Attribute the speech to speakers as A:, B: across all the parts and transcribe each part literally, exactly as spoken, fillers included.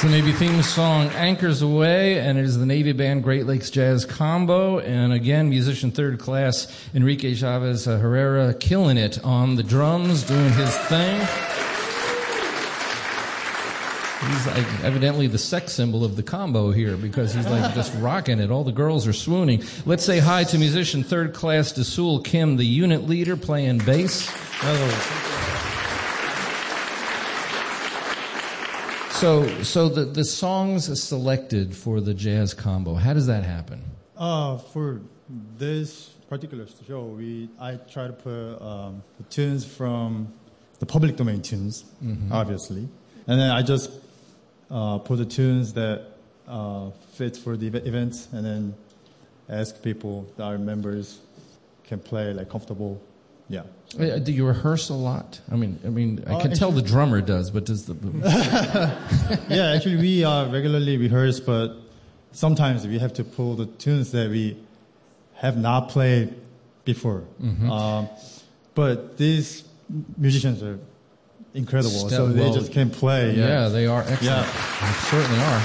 A: The Navy theme song Anchors Away, and it is the Navy Band Great Lakes Jazz Combo. And again, musician third class Enrique Chavez uh, Herrera killing it on the drums, doing his thing. He's like evidently the sex symbol of the combo here because he's like just rocking it. All the girls are swooning. Let's say hi to musician third class Desul Kim, the unit leader, playing bass.
B: Hello.
A: So, so the, the songs selected for the jazz combo, how does that happen?
B: Uh, for this particular show, we I try to put um, the tunes from the public domain tunes, mm-hmm. obviously, and then I just uh, put the tunes that uh, fit for the events, and then ask people that our members can play like comfortable. Yeah.
A: Uh, do you rehearse a lot? I mean, I mean, I can uh, tell the drummer does, but does the?
B: Yeah, actually, we uh, regularly rehearse, but sometimes we have to pull the tunes that we have not played before. Mm-hmm. Um, but these musicians are incredible, Step, so they well, just can play. Yeah.
A: yeah, they are excellent.
B: Yeah.
A: They certainly are.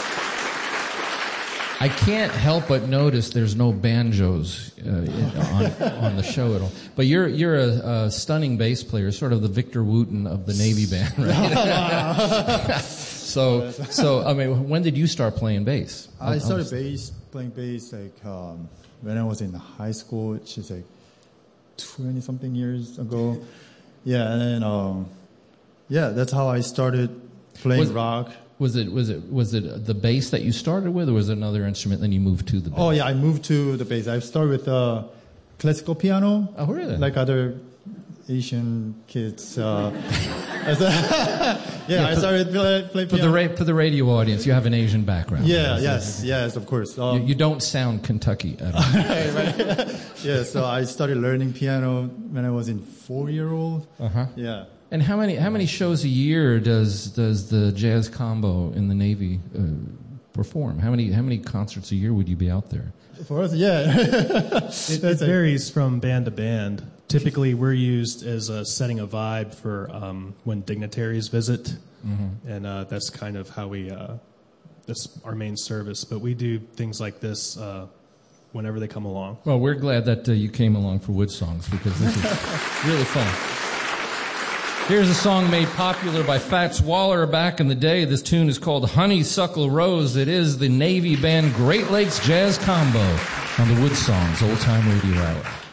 A: I can't help but notice there's no banjos uh, in, on, on the show at all. But you're you're a, a stunning bass player, sort of the Victor Wooten of the Navy band, right? so so I mean, when did you start playing bass?
B: I started bass playing bass like um, when I was in high school, which is like twenty something years ago. Yeah, and then um, yeah, that's how I started playing
A: was,
B: rock.
A: Was it was it was it the bass that you started with, or was it another instrument? Then you moved to the bass?
B: Oh yeah, I moved to the bass. I started with uh, classical piano.
A: Oh really?
B: Like other Asian kids. Uh, as a yeah, yeah, I started playing play
A: for
B: piano.
A: the ra- for the radio audience. You have an Asian background.
B: Yeah, right? yes, yes, of course. Um,
A: you, you don't sound Kentucky at all.
B: right, right. Yeah, so I started learning piano when I was in four-year-old.
A: Uh huh.
B: Yeah.
A: And how many how many shows a year does does the jazz combo in the Navy uh, perform? How many how many concerts a year would you be out there?
B: For us, yeah.
C: it, it varies from band to band. Typically, we're used as a setting a vibe for um, when dignitaries visit, mm-hmm. and uh, that's kind of how we. Uh, that's our main service. But we do things like this uh, whenever they come along.
A: Well, we're glad that uh, you came along for Wood Songs because this is really fun. Here's a song made popular by Fats Waller back in the day. This tune is called Honeysuckle Rose. It is the Navy band Great Lakes Jazz Combo on the Wood Songs Old Time Radio Hour.